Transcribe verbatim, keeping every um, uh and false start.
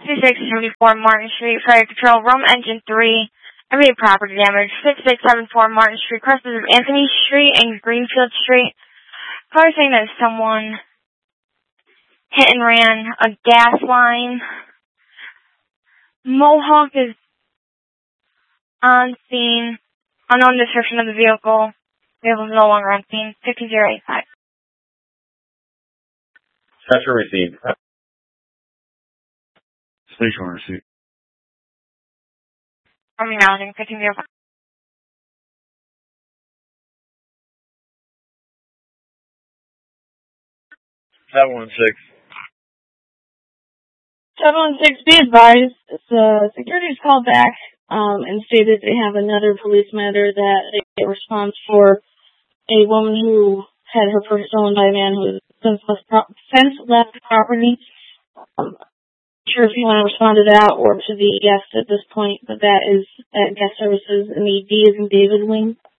six seventy-four Martin Street, Fire Control, Rome Engine three, everyday property damage, six six seven four Martin Street, crosses of Anthony Street and Greenfield Street. Car saying that someone hit and ran a gas line. Mohawk is on scene. Unknown description of the vehicle. Vehicle is no longer on scene. fifty oh eighty-five. Session received. Station receipt. I'm acknowledging fifteen oh five. seven one six. seven one six, be advised, the security's called back um, and stated they have another police matter that they get response for a woman who had her purse stolen by a man who has since left, pro- since left property. Um, not sure if you want to respond to that or to the guest at this point, but that is at guest services in the D as in David wing.